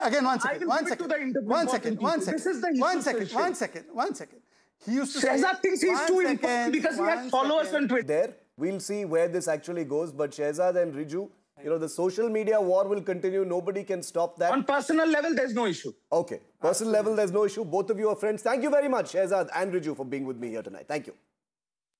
Again, one I second, will one give it to second, the internet one bot second, in one people. second, This is the issue, one second, Shehzad. one second, one second. He used to say, Shehzad thinks he's one too second, important because he has one followers second. on Twitter. There, we'll see where this actually goes. But Shehzad and Riju, you know, the social media war will continue. Nobody can stop that. On personal level, there's no issue. Okay. Personal level, there's no issue. Both of you are friends. Thank you very much, Shehzad and Riju, for being with me here tonight. Thank you.